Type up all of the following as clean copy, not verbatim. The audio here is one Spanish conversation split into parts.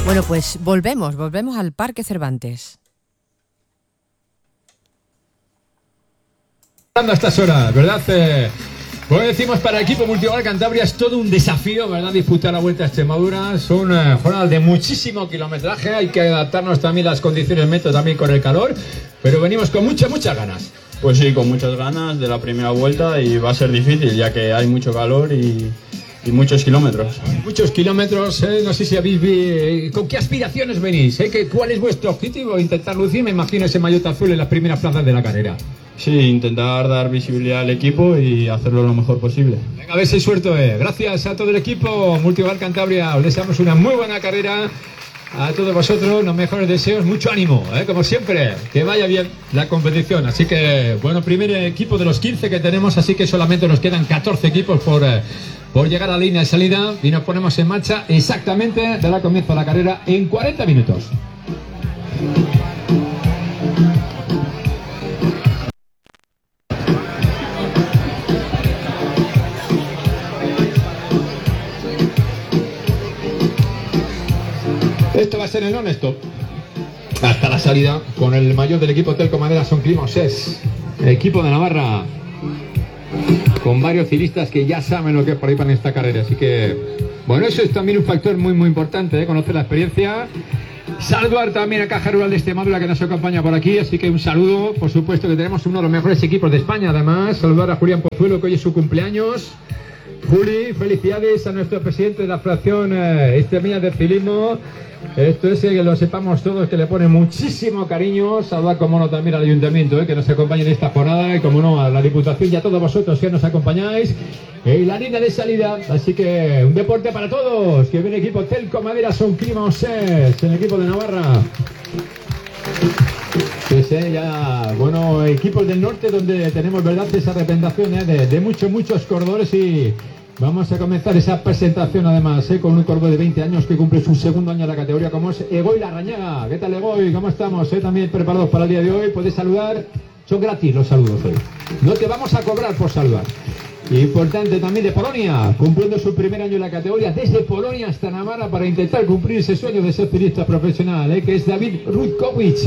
Bueno, pues volvemos al Parque Cervantes. A estas horas, ¿verdad? Pues decimos, para el equipo Multihogar Cantabria es todo un desafío, ¿verdad? Disputar la Vuelta a Extremadura. Son jornadas de muchísimo kilometraje. Hay que adaptarnos también a las condiciones meteo, también con el calor. Pero venimos con muchas ganas. Pues sí, con muchas ganas de la primera vuelta, y va a ser difícil ya que hay mucho calor y muchos kilómetros. Muchos kilómetros, no sé si habéis... ¿Con qué aspiraciones venís? ¿Cuál es vuestro objetivo? Intentar lucir, me imagino, ese maillot azul en las primeras plazas de la carrera. Sí, intentar dar visibilidad al equipo y hacerlo lo mejor posible. Venga, a ver si hay suerte. Gracias a todo el equipo Multihogar Cantabria. Os deseamos una muy buena carrera. A todos vosotros, los mejores deseos. Mucho ánimo, como siempre. Que vaya bien la competición. Así que, bueno, primer equipo de los 15 que tenemos. Así que solamente nos quedan 14 equipos por llegar a la línea de salida. Y nos ponemos en marcha exactamente. Dará comienzo a la carrera en 40 minutos. Esto va a ser el non-stop hasta la salida con el maillot del equipo Telco Madera Son Clima Osés, equipo de Navarra, con varios ciclistas que ya saben lo que es por ahí para esta carrera. Así que, bueno, eso es también un factor muy importante, conocer la experiencia. Saludar también a Caja Rural de Extremadura, que nos acompaña por aquí, así que un saludo. Por supuesto que tenemos uno de los mejores equipos de España, además. Saludar a Julián Pozuelo, que hoy es su cumpleaños. Juli, felicidades a nuestro presidente de la fracción extremeña de ciclismo. Esto es que lo sepamos todos, que le pone muchísimo cariño. Saludar, como no, también al ayuntamiento, que nos acompaña en esta jornada, y como no, a la Diputación y a todos vosotros que nos acompañáis en la línea de salida. Así que un deporte para todos, que viene el equipo Telco Madera Son Clima Osés, el equipo de Navarra. Pues ya, bueno, equipos del norte donde tenemos, verdad, esa representación de muchos corredores. Y vamos a comenzar esa presentación además con un corredor de 20 años que cumple su segundo año en la categoría, como es Egoy Larrañaga. ¿Qué tal, Egoy? ¿Cómo estamos? También preparados para el día de hoy. Puedes saludar, son gratis los saludos hoy, no te vamos a cobrar por saludar. Importante también de Polonia, cumpliendo su primer año en la categoría, desde Polonia hasta Navarra, para intentar cumplir ese sueño de ser ciclista profesional, que es David Rujkovic.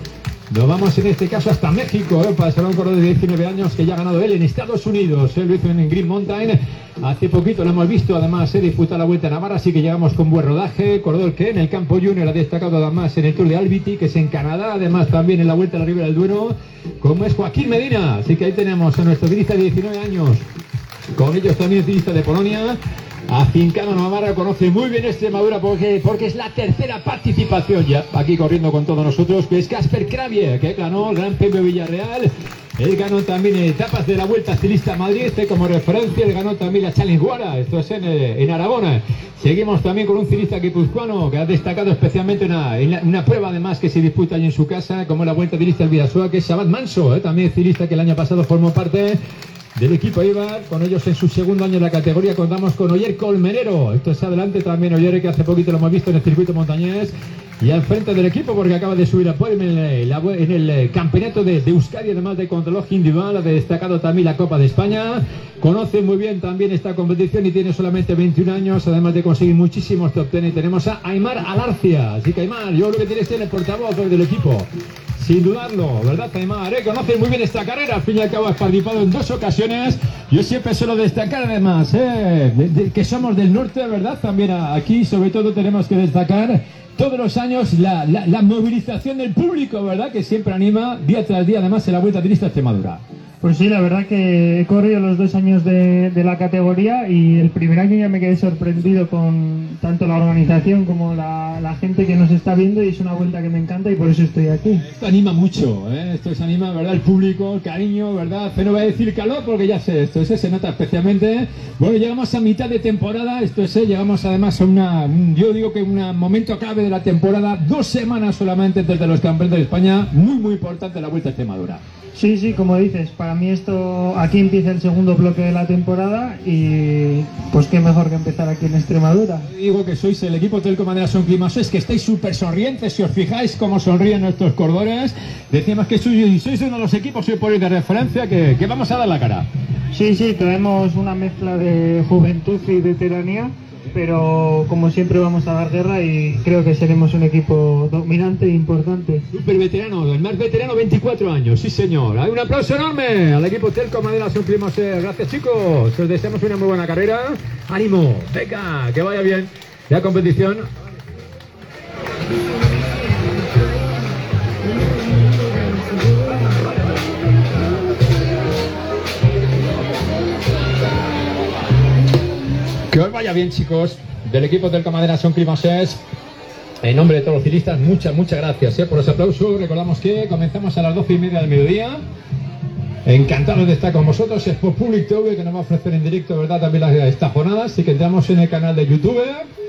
Nos vamos en este caso hasta México, para ser un corredor de 19 años que ya ha ganado él en Estados Unidos. Lo hizo en Green Mountain. Hace poquito lo hemos visto además disputar la Vuelta a Navarra, así que llegamos con buen rodaje. Corredor que en el campo junior ha destacado además en el Tour de Albity, que es en Canadá, además también en la Vuelta a la Ribera del Duero, como es Joaquín Medina. Así que ahí tenemos a nuestro ciclista de 19 años. Con ellos también ciclista de Polonia, afincado en Navarra, conoce muy bien Extremadura porque es la tercera participación ya aquí corriendo con todos nosotros, que es Casper Kravier, que ganó el Gran Premio Villarreal. Él ganó también etapas de la Vuelta Ciclista a Madrid, como referencia. Él ganó también la Challenge Guara, esto es en Aragón. Seguimos también con un ciclista guipuzcoano que ha destacado especialmente una prueba además que se disputa allí en su casa, como la Vuelta Ciclista al Bidasoa, que es Sabat Manso, también ciclista que el año pasado formó parte del equipo Eibar. Con ellos en su segundo año en la categoría contamos con Oyer Colmenero. Esto es adelante también Oyer, que hace poquito lo hemos visto en el circuito montañés, y al frente del equipo porque acaba de subir a podio en el campeonato de Euskadi, además de contrarreloj individual. Ha destacado también la Copa de España. Conoce muy bien también esta competición y tiene solamente 21 años, además de conseguir muchísimos top 10. Y tenemos a Aimar Alarcia. Así que Aimar, yo creo que tienes que ser el portavoz del equipo, sin dudarlo, ¿verdad, Aimar? Conoces muy bien esta carrera, al fin y al cabo has participado en 2 ocasiones. Yo siempre suelo destacar además que somos del norte, ¿verdad? También aquí sobre todo tenemos que destacar todos los años la movilización del público, ¿verdad? Que siempre anima día tras día, además, en la Vuelta Ciclista a Extremadura. Pues sí, la verdad que he corrido los 2 años de la categoría, y el primer año ya me quedé sorprendido con tanto la organización como la gente que nos está viendo, y es una vuelta que me encanta y por eso estoy aquí. Esto anima mucho, esto se anima, ¿verdad? El público, el cariño, ¿verdad? No voy a decir calor porque ya sé, esto se nota especialmente. Bueno, llegamos a mitad de temporada, llegamos además a yo digo que un momento clave de la temporada, 2 semanas solamente desde los campeonatos de España, muy importante la Vuelta a Extremadura. Sí, como dices, para mí esto, aquí empieza el segundo bloque de la temporada, y pues qué mejor que empezar aquí en Extremadura. Digo que sois el equipo Telco Madera Son Clima Osés, que estáis súper sonrientes. Si os fijáis cómo sonríen nuestros corredores, decimos que sois uno de los equipos hoy por hoy de referencia que vamos a dar la cara. Sí, traemos una mezcla de juventud y veteranía, pero como siempre vamos a dar guerra y creo que seremos un equipo dominante e importante. Super veterano, el más veterano, 24 años, sí señor. Hay un aplauso enorme al equipo Telco Madera Sumplimos. Gracias chicos, os deseamos una muy buena carrera. Ánimo, venga, que vaya bien la competición. Que os vaya bien chicos, del equipo Telco Madera Sumplimos. En nombre de todos los ciclistas, muchas gracias por los aplausos. Recordamos que comenzamos a las 12:30 del mediodía. Encantados de estar con vosotros. Es por Public TV que nos va a ofrecer en directo, ¿verdad? También estas jornadas. Así que entramos en el canal de YouTube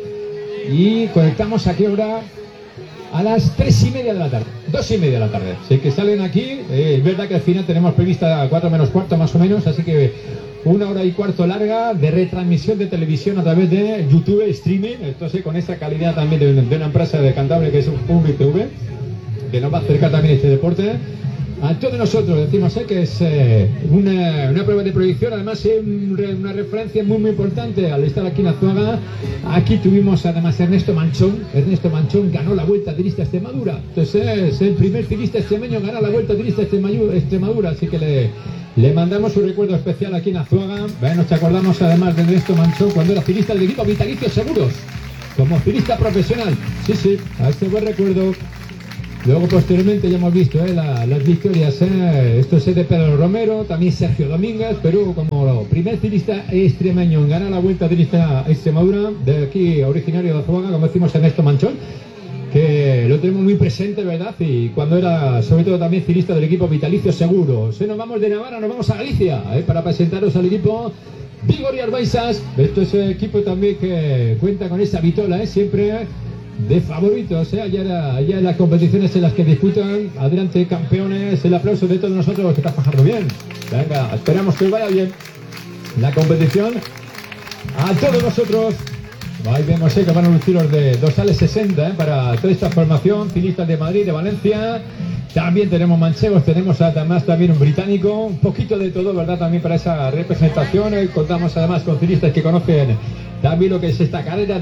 y conectamos a qué hora. A las 3:30 de la tarde, 2:30 de la tarde. Así que salen aquí. Es verdad que al final tenemos prevista 4 menos cuarto más o menos. Así que 1 hora y cuarto larga de retransmisión de televisión a través de YouTube Streaming. Entonces con esa calidad también de una empresa de Cantabria que es un Public TV, que nos va a acercar también este deporte a todos nosotros. Decimos que es una prueba de proyección, además es una referencia muy importante al estar aquí en Azuaga. Aquí tuvimos además Ernesto Manchón. Ernesto Manchón ganó la Vuelta Ciclista Extremadura. Entonces es el primer ciclista extremeño en ganar la Vuelta Ciclista Extremadura. Así que le mandamos un recuerdo especial aquí en Azuaga. Nos acordamos además de Ernesto Manchón cuando era ciclista del equipo Vitalicio Seguros, como ciclista profesional. Sí, a este buen recuerdo. Luego posteriormente ya hemos visto las victorias. Esto es de Pedro Romero, también Sergio Domínguez, Perú como primer ciclista extremeño en ganar la Vuelta Ciclista Extremadura, de aquí originario de Azuaga, como decimos Ernesto Manchón, que lo tenemos muy presente, ¿verdad? Y cuando era sobre todo también ciclista del equipo Vitalicio Seguro. Nos vamos de Navarra, nos vamos a Galicia, para presentaros al equipo Vigor y Arbaizas. Esto es el equipo también que cuenta con esa vitola, siempre de favoritos, allá en las competiciones en las que disputan. Adelante campeones, el aplauso de todos nosotros que está trabajando bien. Venga, esperamos que os vaya bien la competición a todos nosotros. Ahí vemos que van a lucir los de dorsales 60 para toda esta formación, ciclistas de Madrid, de Valencia. También tenemos manchegos, tenemos además también un británico, un poquito de todo, ¿verdad? También para esa representación. Contamos además con ciclistas que conocen también lo que es esta carrera.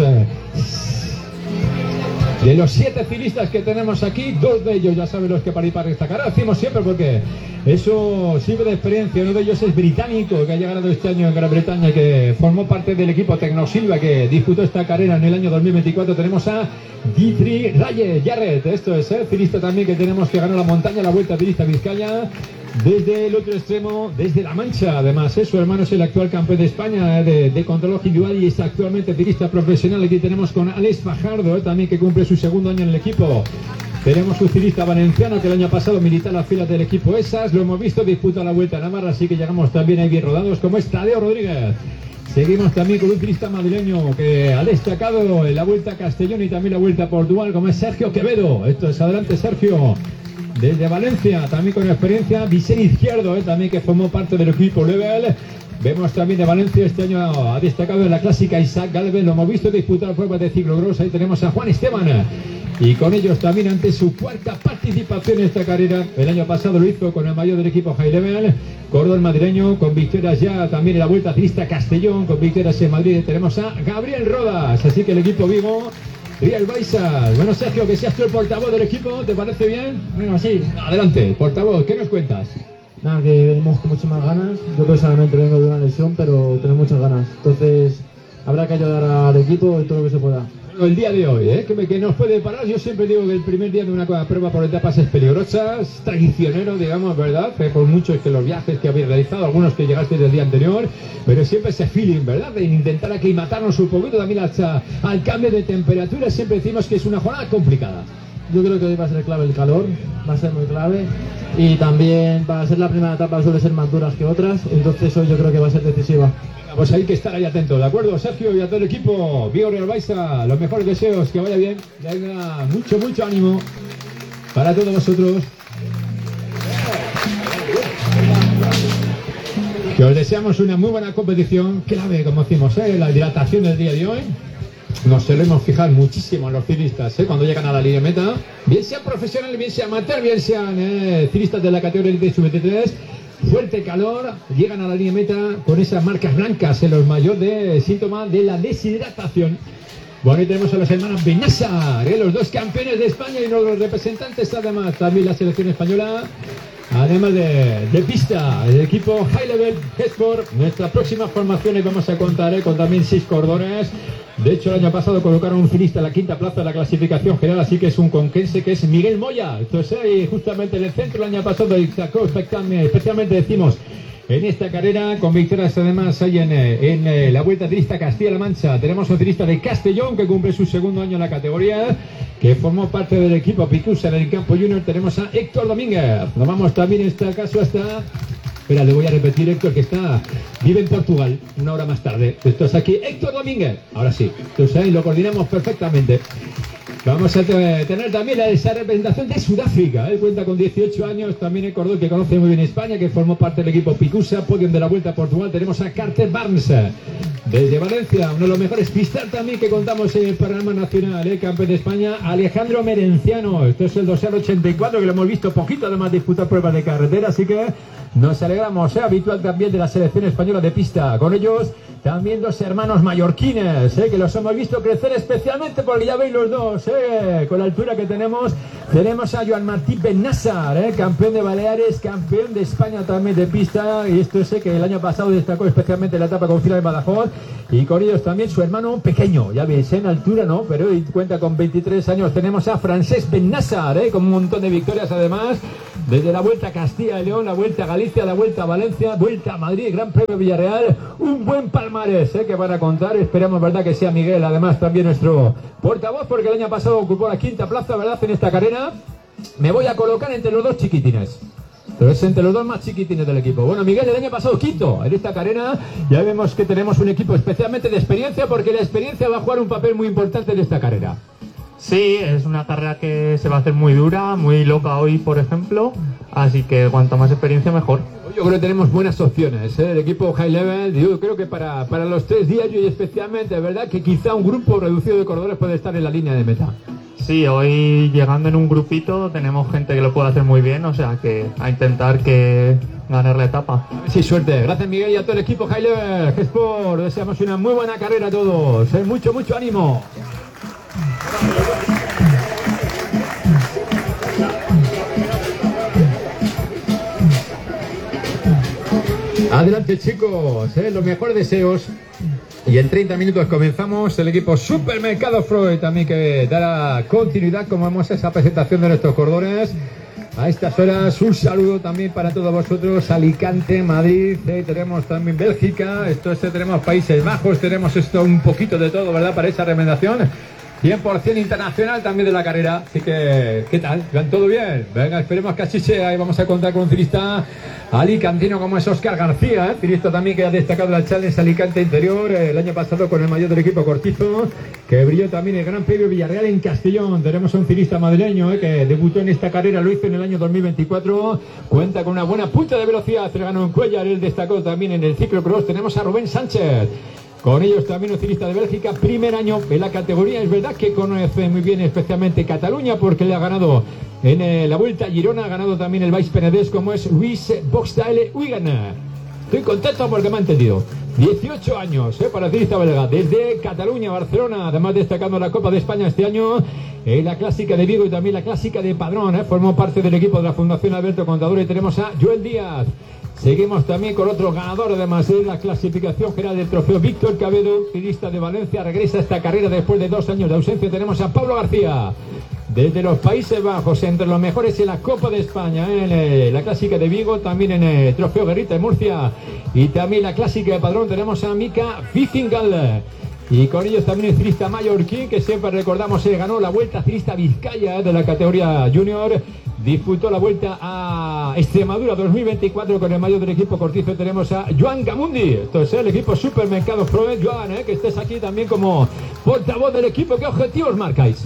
De los 7 ciclistas que tenemos aquí, 2 de ellos ya saben los que participan en esta carrera. Decimos siempre porque eso sirve de experiencia. Uno de ellos es británico, que ha llegado este año en Gran Bretaña, que formó parte del equipo Tecnosilva, que disputó esta carrera en el año 2024. Tenemos a Guthrie Jarrett. Esto es el ciclista también que tenemos que ganar la montaña, la Vuelta Ciclista Vizcaya. Desde el otro extremo, desde La Mancha, además, su hermano es el actual campeón de España de contrarreloj individual y es actualmente ciclista profesional. Aquí tenemos con Alex Fajardo, también que cumple su segundo año en el equipo. Tenemos un ciclista valenciano que el año pasado militó en las filas del equipo ESAS, lo hemos visto, disputa la Vuelta a Navarra, así que llegamos también ahí bien rodados, como es Tadeo Rodríguez. Seguimos también con un ciclista madrileño que ha destacado en la Vuelta a Castellón y también la Vuelta a Portugal, como es Sergio Quevedo. Esto es adelante Sergio. Desde Valencia, también con experiencia, Vicente Izquierdo, también que formó parte del equipo Level. Vemos también de Valencia, este año ha destacado en la clásica Isaac Galvez, lo hemos visto disputar pruebas de ciclocross. Ahí tenemos a Juan Esteban, y con ellos también ante su 4ª participación en esta carrera. El año pasado lo hizo con el mayor del equipo High Level, corredor madrileño, con victorias ya también en la Vuelta Ciclista Castellón, con victorias en Madrid. Tenemos a Gabriel Rodas, así que el equipo Vigo. Real Baisas. Bueno, Sergio, que seas tú el portavoz del equipo, ¿te parece bien? Bueno, sí. Adelante, portavoz, ¿qué nos cuentas? Nada, que venimos con muchas más ganas. Yo personalmente vengo de una lesión, pero tengo muchas ganas. Entonces, habrá que ayudar al equipo y todo lo que se pueda. El día de hoy, que nos puede parar. Yo siempre digo que el primer día de una prueba por etapas es peligrosa, es traicionero, digamos, ¿verdad? Por muchos que los viajes que habéis realizado, algunos que llegasteis el día anterior, pero siempre ese feeling, ¿verdad? De intentar aclimatarnos un poquito también al cambio de temperatura. Siempre decimos que es una jornada complicada. Yo creo que hoy va a ser clave el calor, va a ser muy clave, y también para ser la primera etapa suele ser más duras que otras, entonces hoy yo creo que va a ser decisiva. Pues hay que estar ahí atento, ¿de acuerdo? Sergio y a todo el equipo, Vigor y Albaiza, los mejores deseos, que vaya bien, que haya mucho ánimo para todos vosotros. Que os deseamos una muy buena competición, clave, como decimos, la hidratación del día de hoy. Nos solemos fijar muchísimo en los ciclistas cuando llegan a la línea meta, bien sean profesionales, bien sean amateur, bien sean ciclistas de la categoría Elite Sub-23. fuerte calor, llegan a la línea meta con esas marcas blancas en los mayores de síntoma de la deshidratación. Bueno, y tenemos a los hermanos Bennassar, los dos campeones de España y los representantes además, también la selección española, además de pista, el equipo High Level Sport. Nuestra próxima formación y vamos a contar con también 6 cordones. De hecho, el año pasado colocaron un finista en la quinta plaza de la clasificación general, así que es un conquense que es Miguel Moya. Entonces, justamente en el centro el año pasado destacó especialmente decimos en esta carrera, con victorias además hay en la Vuelta Ciclista Castilla-La Mancha. Tenemos un ciclista de Castellón que cumple su segundo año en la categoría, que formó parte del equipo Picusa en el campo junior. Tenemos a Héctor Domínguez. Nos vamos también en este caso hasta... Espera, le voy a repetir, Héctor, que vive en Portugal, una hora más tarde. Esto es aquí, Héctor Domínguez. Ahora sí, entonces ahí lo coordinamos perfectamente. Vamos a tener también esa representación de Sudáfrica. Él cuenta con 18 años, también el cordón que conoce muy bien España, que formó parte del equipo Picusa, podium de la Vuelta a Portugal. Tenemos a Carter Barnes, desde Valencia, uno de los mejores pistas también que contamos en el panorama nacional, campeón de España, Alejandro Merenciano. Esto es el dorsal 84, que lo hemos visto poquito además disputar pruebas de carretera, así que nos alegramos, habitual también de la selección española de pista. Con ellos también 2 hermanos mallorquines, que los hemos visto crecer especialmente porque ya veis los dos, con la altura que tenemos. Tenemos a Joan Martí Bennassar, campeón de Baleares, campeón de España también de pista, y esto es que el año pasado destacó especialmente en la etapa con fila de Badajoz. Y con ellos también su hermano pequeño, ya veis, en altura no, pero hoy cuenta con 23 años. Tenemos a Francesc Bennassar, con un montón de victorias además, desde la Vuelta a Castilla y León, la Vuelta a Galicia, la Vuelta a Valencia, Vuelta a Madrid, Gran Premio Villarreal. Un buen palmarés que van a contar. Esperamos, verdad, que sea Miguel además también nuestro portavoz, porque el año pasado ocupó la quinta plaza, verdad, en esta carrera. Me voy a colocar entre los 2 chiquitines. Pero es entre los 2 más chiquitines del equipo. Bueno, Miguel, el año pasado quinto en esta carrera. Ya vemos que tenemos un equipo especialmente de experiencia, porque la experiencia va a jugar un papel muy importante en esta carrera. Sí, es una carrera que se va a hacer muy dura, muy loca hoy, por ejemplo. Así que cuanto más experiencia, mejor. Yo creo que tenemos buenas opciones, el equipo High Level. Yo creo que para los 3 días y especialmente, ¿verdad?, que quizá un grupo reducido de corredores puede estar en la línea de meta. Sí, hoy llegando en un grupito tenemos gente que lo puede hacer muy bien, o sea que a intentar que ganar la etapa. Sí, suerte. Gracias, Miguel, y a todo el equipo High Level Sport. Deseamos una muy buena carrera a todos. Mucho ánimo. Adelante, chicos, los mejores deseos. Y en 30 minutos comenzamos el equipo Supermercado Freud también, que dará continuidad, como vemos, a esa presentación de nuestros cordones. A estas horas un saludo también para todos vosotros. Alicante, Madrid, tenemos también Bélgica, tenemos Países Bajos, tenemos un poquito de todo, ¿verdad?, para esa recomendación. 100% internacional también de la carrera. Así que, ¿qué tal? ¿Van todo bien? Venga, esperemos que así sea. Y vamos a contar con un ciclista alicantino como es Óscar García, ciclista también que ha destacado la Challenge Alicante Interior el año pasado con el maillot del equipo Cortizo, que brilló también el Gran Premio Villarreal en Castellón. Tenemos a un ciclista madrileño que debutó en esta carrera, lo hizo en el año 2024. Cuenta con una buena punta de velocidad, se ganó en Cuellar, él destacó también en el ciclocross. Tenemos a Rubén Sánchez. Con ellos también un ciclista de Bélgica, primer año en la categoría. Es verdad que conoce muy bien especialmente Cataluña, porque le ha ganado en la Vuelta a Girona, ha ganado también el Baix Penedès, como es Luis Boxtaele Huygen. Estoy contento porque me ha entendido. 18 años para el ciclista belga, desde Cataluña, Barcelona, además destacando la Copa de España este año, la Clásica de Vigo y también la Clásica de Padrón. Formó parte del equipo de la Fundación Alberto Contador. Y tenemos a Joel Díaz. Seguimos también con otro ganador, además de la clasificación general del trofeo, Víctor Cabedo, ciclista de Valencia, regresa a esta carrera después de 2 años de ausencia. Tenemos a Pablo García, desde los Países Bajos, entre los mejores en la Copa de España, en la Clásica de Vigo, también en el trofeo Guerrita de Murcia y también la Clásica de Padrón. Tenemos a Mika Vicingal. Y con ellos también el ciclista mallorquín, que siempre recordamos, ganó la Vuelta Ciclista Vizcaya de la categoría junior. Disputó la Vuelta a Extremadura 2024 con el maillot del equipo Cortizo. Tenemos a Joan Gamundi. Esto es el equipo Supermercado Freud. Joan, que estés aquí también como portavoz del equipo. ¿Qué objetivos marcáis?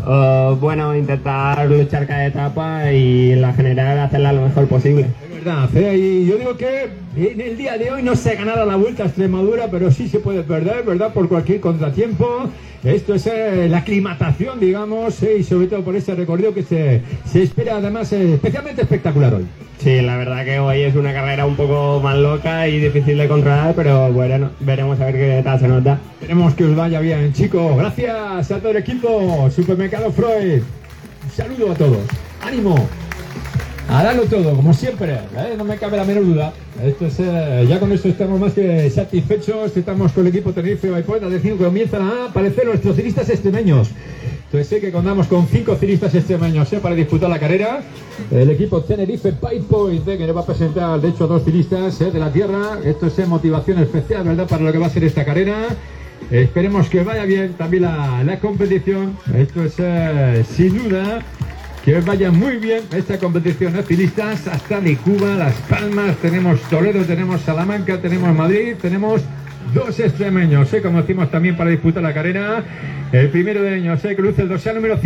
Bueno, intentar luchar cada etapa y en la general hacerla lo mejor posible. Es verdad, y yo digo que en el día de hoy no se ha ganado la Vuelta a Extremadura, pero sí se puede perder, ¿verdad? Por cualquier contratiempo. Esto es la aclimatación, digamos, y sobre todo por ese recorrido que se espera, además, especialmente espectacular hoy. Sí, la verdad que hoy es una carrera un poco más loca y difícil de controlar, pero bueno, veremos a ver qué tal se nota. Esperemos que os vaya bien, chicos. Gracias a todo el equipo. Supermercado Freud. Un saludo a todos. ¡Ánimo! A darlo todo, como siempre, no me cabe la menor duda. Esto es, ya con esto estamos más que satisfechos. Estamos con el equipo Tenerife Bypoint. Decimos que comienzan a aparecer nuestros ciclistas extremeños. Entonces sé que contamos con 5 ciclistas extremeños para disputar la carrera. El equipo Tenerife Bypoint, que nos va a presentar, de hecho, 2 ciclistas de la tierra. Esto es motivación especial, ¿verdad?, para lo que va a ser esta carrera. Esperemos que vaya bien también la competición. Esto es, sin duda, que vaya muy bien esta competición de ciclistas, hasta de Cuba, Las Palmas, tenemos Toledo, tenemos Salamanca, tenemos Madrid, tenemos 2 extremeños, como decimos, también para disputar la carrera. El primero de ellos, que luce el dorsal número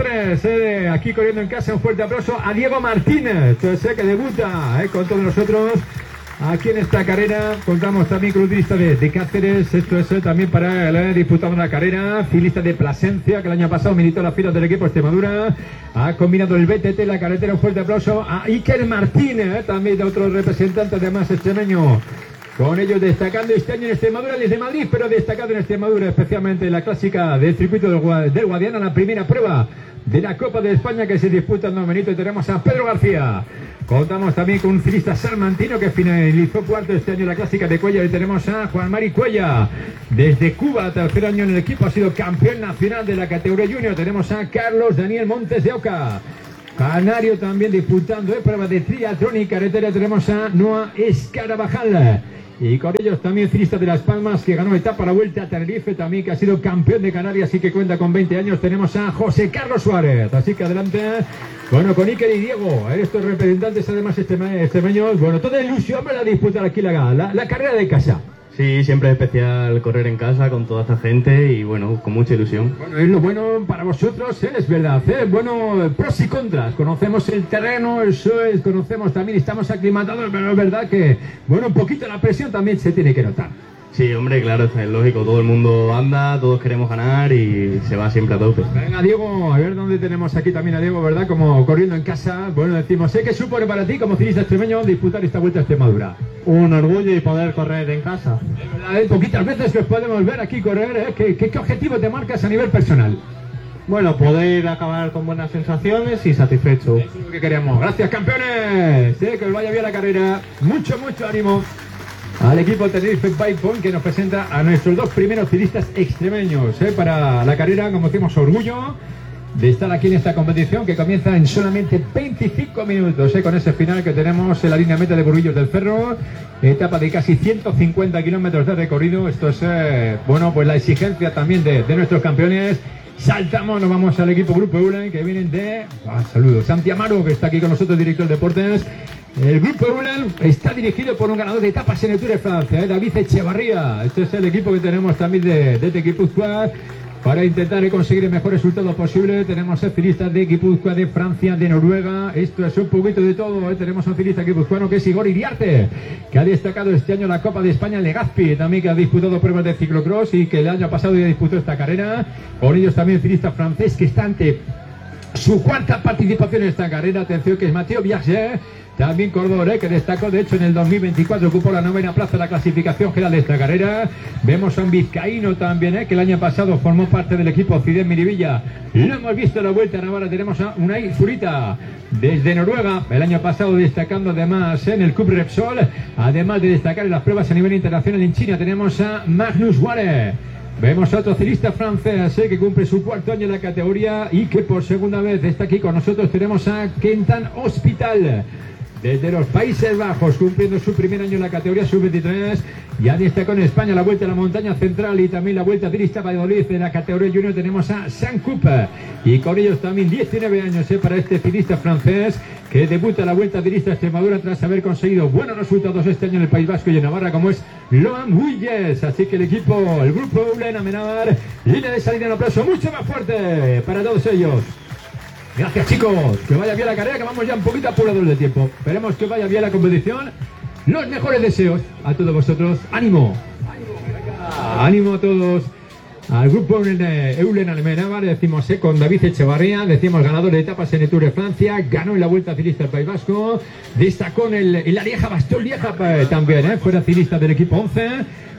103, aquí corriendo en casa. Un fuerte aplauso a Diego Martínez, que debuta con todos nosotros aquí en esta carrera. Contamos también con un ciclista de Cáceres, esto es también para disputando la carrera. Ciclista de Plasencia, que el año pasado militó las filas del equipo Extremadura. Ha combinado el BTT, la carretera. Un fuerte aplauso a Iker Martínez, también de otros representantes, además extremeño. Con ellos destacando este año en Extremadura, desde Madrid, pero destacado en Extremadura, especialmente en la clásica del circuito del Guadiana, la primera prueba de la Copa de España que se disputa en Don Benito. Y tenemos a Pedro García. Contamos también con un ciclista salmantino que finalizó cuarto este año en la clásica de Cuella. Y tenemos a Juan Mari Cuella, desde Cuba, tercer año en el equipo, ha sido campeón nacional de la categoría junior. Tenemos a Carlos Daniel Montes de Oca, canario, también disputando pruebas de triatlón y carretera. Tenemos a Noah Escarabajal. Y con ellos también ciclista de Las Palmas, que ganó etapa la Vuelta a Tenerife, también que ha sido campeón de Canarias y que cuenta con 20 años. Tenemos a José Carlos Suárez. Así que adelante, bueno, con Iker y Diego, estos representantes además extremeños. Bueno, toda ilusión para disputar aquí la carrera de casa. Sí, siempre es especial correr en casa con toda esta gente y bueno, con mucha ilusión. Bueno, es lo bueno para vosotros, es verdad, bueno, pros y contras, conocemos el terreno, eso es, conocemos también, estamos aclimatados, pero es verdad que, bueno, un poquito la presión también se tiene que notar. Sí, hombre, claro, es lógico, todo el mundo anda, todos queremos ganar y se va siempre a tope. Venga, Diego, a ver dónde tenemos aquí también a Diego, ¿verdad? Como corriendo en casa. Bueno, decimos, ¿qué supone para ti como ciclista extremeño disputar esta Vuelta a Extremadura? Un orgullo y poder correr en casa. Es verdad, poquitas veces que os podemos ver aquí correr, ¿Qué objetivo te marcas a nivel personal? Bueno, poder acabar con buenas sensaciones y satisfecho. Eso es lo que queremos. Gracias, campeones. Que os vaya bien la carrera. Mucho ánimo al equipo Tenerife Bypoint, que nos presenta a nuestros 2 primeros ciclistas extremeños para la carrera. Como decimos, orgullo de estar aquí en esta competición que comienza en solamente 25 minutos, con ese final que tenemos en la línea meta de Burguillos del Ferro, etapa de casi 150 kilómetros de recorrido. Esto es, bueno, pues la exigencia también de nuestros campeones. Saltamos, nos vamos al equipo Grupo Eulen, que vienen de... saludos, Santi Amaro, que está aquí con nosotros, director de deportes. El Grupo Eulen está dirigido por un ganador de etapas en el Tour de Francia, David Echevarría. Este es el equipo que tenemos también de Guipúzcoa, para intentar conseguir el mejor resultado posible. Tenemos ciclistas de Guipúzcoa, de Francia, de Noruega. Esto es un poquito de todo. Tenemos un ciclista guipuzcoano que es Igor Iriarte, que ha destacado este año la Copa de España en Legazpi, también que ha disputado pruebas de ciclocross y que el año pasado ya disputó esta carrera. Con ellos también el ciclista francés que está ante su 4ª participación en esta carrera. Atención, que es Mathieu Biagé, también corredor, que destacó, de hecho, en el 2024 ocupó la 9ª plaza de la clasificación general de esta carrera. Vemos a un vizcaíno también, que el año pasado formó parte del equipo Ciden Miribilla. Lo hemos visto en la Vuelta a Navarra. Tenemos a Unai Zurita, desde Noruega, el año pasado destacando además en el Cup Repsol, además de destacar en las pruebas a nivel internacional en China. Tenemos a Magnus Ware. Vemos a otro ciclista francés que cumple su 4º año en la categoría y que por segunda vez está aquí con nosotros. Tenemos a Kentan Hospital, desde los Países Bajos, cumpliendo su primer año en la categoría sub-23. Ya destacó en España la Vuelta a la Montaña Central y también la Vuelta a Ciclista Valladolid. En la categoría junior tenemos a Sam Cooper, y con ellos también 19 años para este ciclista francés, que debuta la Vuelta a Ciclista Extremadura tras haber conseguido buenos resultados este año en el País Vasco y en Navarra, como es Loan Huyes. Así que el Grupo Eulen Amenábar, línea de salida, un aplauso mucho más fuerte para todos ellos. Gracias, chicos, que vaya bien la carrera, que vamos ya un poquito apurados de tiempo. Esperemos que vaya bien la competición. los mejores deseos a todos vosotros. ¡Ánimo! ¡Ánimo a todos! Al grupo Eulen Almenaba, le decimos con David Echevarría, decimos ganador de etapas en el Tour de Francia, ganó en la Vuelta Ciclista del País Vasco, destacó en la Lieja, Bastogne Lieja también, fuera ciclista del equipo 11,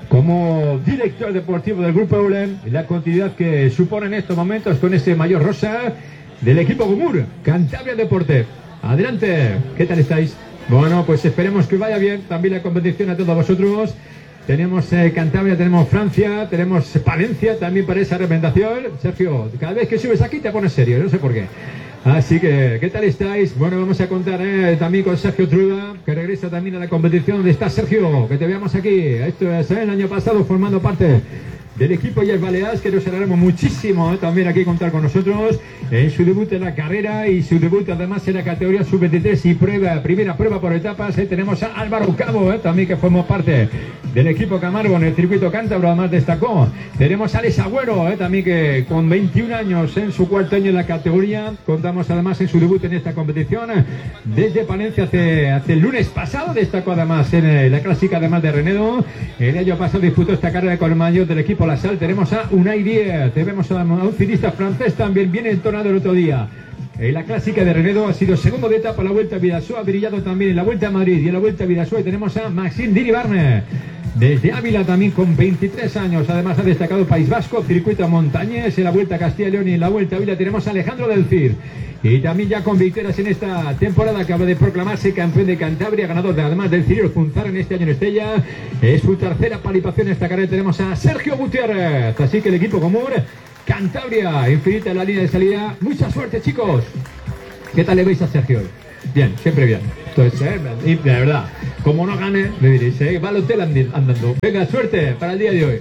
como director deportivo del grupo Eulen, la continuidad que supone en estos momentos con ese mayor rosa del equipo Gumur, Cantabria Deporte. Adelante, ¿qué tal estáis? Bueno, pues esperemos que vaya bien también la competición a todos vosotros. Tenemos Cantabria, tenemos Francia, tenemos Palencia también para esa representación. Sergio, cada vez que subes aquí te pones serio, no sé por qué. Así que, ¿qué tal estáis? Bueno, vamos a contar también con Sergio Trueba, que regresa también a la competición. ¿Dónde está Sergio? Que te veamos aquí. Esto es el año pasado formando parte del equipo Yes Balears, que nos alegramos muchísimo también aquí contar con nosotros en su debut en la carrera y su debut además en la categoría sub-23 y primera prueba por etapas. Tenemos a Álvaro Cabo también, que formó parte del equipo Camargo en el circuito cántabro, además destacó. Tenemos a Alex Agüero también, que con 21 años en su cuarto año en la categoría, contamos además en su debut en esta competición desde Palencia hace el lunes pasado, destacó además en la clásica además de Renedo. El año pasado disputó esta carrera con el mayor del equipo La Sal. Tenemos a Unai Diez, tenemos a un ciclista francés también bien entonado el otro día. La clásica de Renedo ha sido segundo de etapa, la Vuelta a Vidasoa, ha brillado también en la Vuelta a Madrid y en la Vuelta a Vidasoa. Y tenemos a Maxime Diribarne desde Ávila también con 23 años, además ha destacado País Vasco, circuito montañés, en la Vuelta a Castilla y León y en la Vuelta a Ávila. Tenemos a Alejandro del Cid y también ya con victorias en esta temporada, acaba de proclamarse campeón de Cantabria, ganador además del Ciriol Funzar en este año en Estella. Es su tercera participación en esta carrera. Tenemos a Sergio Gutiérrez, así que el equipo Gomur Cantabria infinita en la línea de salida. Mucha suerte, chicos. ¿Qué tal le veis a Sergio? Bien, siempre bien. Entonces, y de verdad, como no gane, le diréis, va al hotel andando. Venga, suerte para el día de hoy.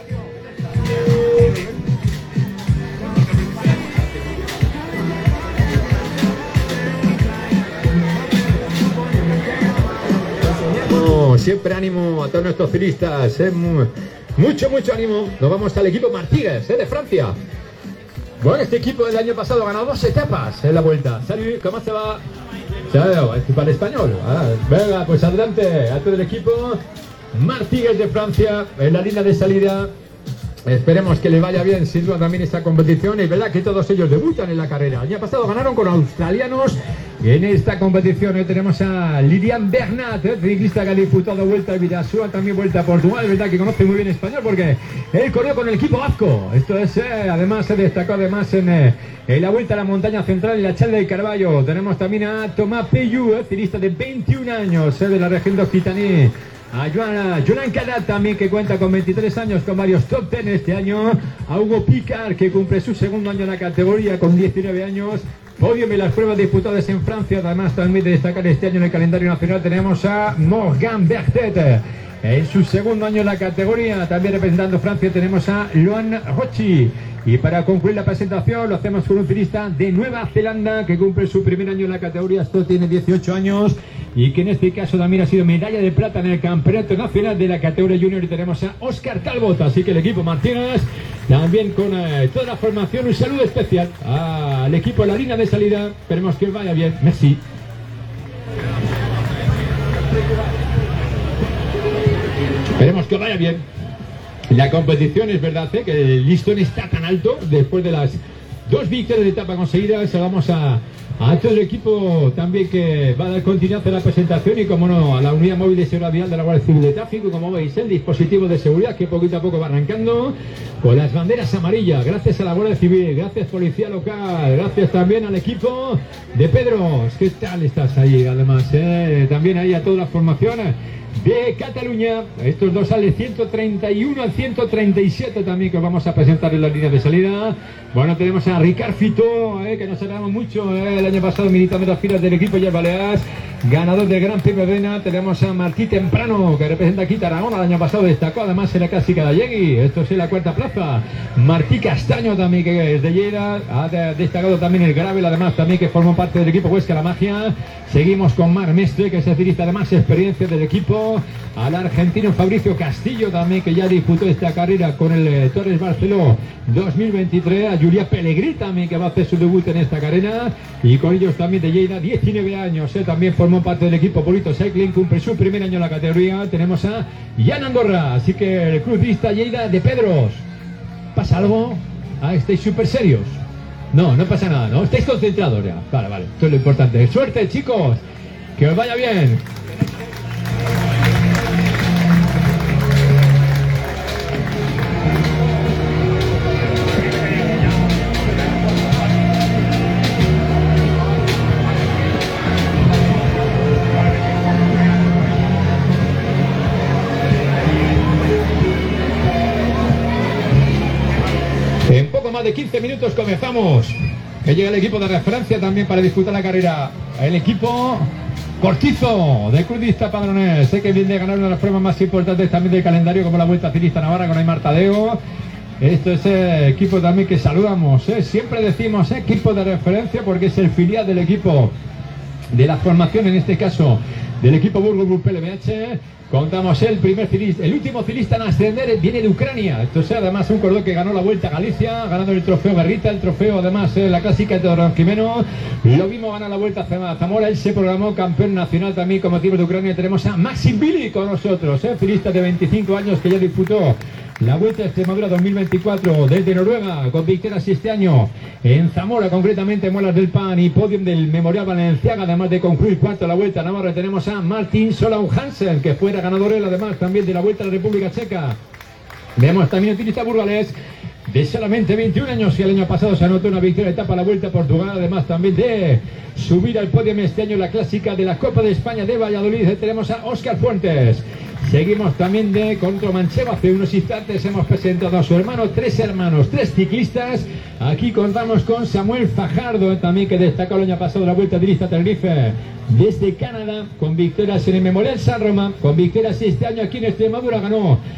Siempre ánimo a todos nuestros ciclistas, mucho ánimo. Nos vamos al equipo Martigues, de Francia. Bueno, este equipo del año pasado ha ganado 2 etapas en la Vuelta. Salut, ¿cómo se va? Para el español. Venga, pues adelante a todo el equipo Martigues de Francia en la línea de salida. Esperemos que le vaya bien sin duda también esta competición. Es verdad que todos ellos debutan en la carrera. El año pasado ganaron con australianos. Y en esta competición hoy tenemos a Lilian Bernat, ciclista que ha disputado Vuelta a Vidasoa, también Vuelta a Portugal. Es verdad que conoce muy bien español porque él corrió con el equipo vasco. Esto es, además se destacó además en la Vuelta a la Montaña Central y la Chal del Carballo. Tenemos también a Tomás Peyú, ciclista de 21 años de la región de Occitanie. A Joan Cadat también, que cuenta con 23 años con varios top 10 este año. A Hugo Picard, que cumple su segundo año en la categoría con 19 años. Podium en las pruebas disputadas en Francia. Además también de destacar este año en el calendario nacional tenemos a Morgan Bertet en su segundo año en la categoría. También representando Francia tenemos a Loan Rochi. Y para concluir la presentación lo hacemos con un ciclista de Nueva Zelanda que cumple su primer año en la categoría. Esto tiene 18 años y que en este caso también ha sido medalla de plata en el campeonato nacional de la categoría junior. Y tenemos a Óscar Talbot, así que el equipo Martínez también con toda la formación. Un saludo especial al equipo de la línea de salida. Esperemos que vaya bien. Merci. Esperemos que vaya bien. La competición, es verdad que el listón está tan alto después de las 2 victorias de etapa conseguidas. Vamos a todo el equipo también que va a dar continuidad a la presentación y, como no, a la unidad móvil de seguridad vial de la Guardia Civil de Tráfico. Como veis, el dispositivo de seguridad que poquito a poco va arrancando con las banderas amarillas. Gracias a la Guardia Civil, gracias Policía Local, gracias también al equipo de Pedros. ¿Qué tal estás ahí? Además, también ahí a toda la formación de Cataluña. Estos dos salen 131 al 137 también, que vamos a presentar en la línea de salida. Bueno, tenemos a Ricard Fitó, que nos agradamos mucho, el año pasado militando en las filas del equipo Yes Balears, ganador del Gran Premio de Vena. Tenemos a Martí Temprano, que representa aquí Tarragona, el año pasado destacó además en la clásica de Allegui. Esto es en la 4ª plaza. Martí Castaño también, que es de Lleida, ha destacado también el Gravel, además también que formó parte del equipo Huesca La Magia. Seguimos con Marc Mestre, que es el ciclista de más experiencia del equipo al argentino Fabricio Castillo también, que ya disputó esta carrera con el Torres Barceló 2023, a Julia Pellegrini también, que va a hacer su debut en esta carrera, y con ellos también de Lleida, 19 años, también formó parte del equipo Polito Cycling, cumple su primer año en la categoría. Tenemos a Jan Andorra, así que el crucista Lleida de Pedros. ¿Pasa algo? ¿Estáis súper serios? No pasa nada, ¿no? Estáis concentrados ya. Vale, esto es lo importante. Suerte, chicos, que os vaya bien. En poco más de 15 minutos comenzamos. Que llega el equipo de referencia también para disputar la carrera. El equipo Cortizo de Crudista Padrones. Sé que viene a ganar una de las pruebas más importantes también del calendario, como la Vuelta Ciclista Navarra con Aymar Tadeo. Esto es equipo también que saludamos. Siempre decimos equipo de referencia porque es el filial del equipo de la formación, en este caso del equipo Burgos Group LBH. Contamos el último ciclista en ascender viene de Ucrania. Esto es además un cordón que ganó la Vuelta a Galicia, ganando el trofeo Berrita, el trofeo además la clásica de Don Jimeno. Lo mismo gana la Vuelta a Zamora. Él se programó campeón nacional también con motivo de Ucrania. Tenemos a Maxim Billy con nosotros, ciclista de 25 años que ya disputó la Vuelta a Extremadura 2024 desde Noruega, con victorias este año en Zamora, concretamente Muelas del Pan y podium del Memorial Valenciaga, además de concluir cuarto la Vuelta a Navarra. Tenemos a Martin Solau Hansen, que fuera ganador él, además también de la Vuelta a la República Checa. Vemos también utilista burgalés de solamente 21 años, y el año pasado se anotó una victoria de etapa a la Vuelta a Portugal, además también de subir al podio este año en la clásica de la Copa de España de Valladolid. Tenemos a Óscar Fuentes. Seguimos también de Contra Manchego. Hace unos instantes hemos presentado a su hermano, tres ciclistas. Aquí contamos con Samuel Fajardo, también, que destacó el año pasado la Vuelta de Tenerife desde Canadá, con victorias en el Memorial San Román, con victorias este año aquí en Extremadura. Ganó